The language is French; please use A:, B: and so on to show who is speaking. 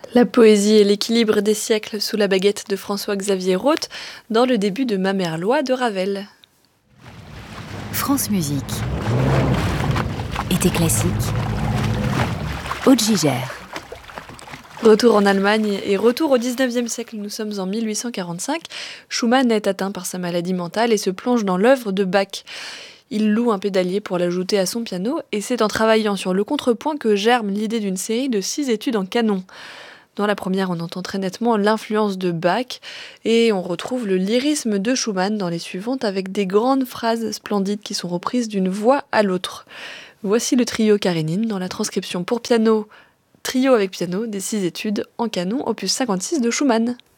A: La poésie et l'équilibre des siècles sous la baguette de François-Xavier Roth dans le début de Ma mère loi de Ravel.
B: France Musique. Été classique. Aude Giguère.
A: Retour en Allemagne et retour au XIXe siècle. Nous sommes en 1845. Schumann est atteint par sa maladie mentale et se plonge dans l'œuvre de Bach. Il loue un pédalier pour l'ajouter à son piano et c'est en travaillant sur le contrepoint que germe l'idée d'une série de 6 études en canon. Dans la première, on entend très nettement l'influence de Bach et on retrouve le lyrisme de Schumann dans les suivantes avec des grandes phrases splendides qui sont reprises d'une voix à l'autre. Voici le trio Karénine dans la transcription pour piano, trio avec piano des 6 études en canon opus 56 de Schumann.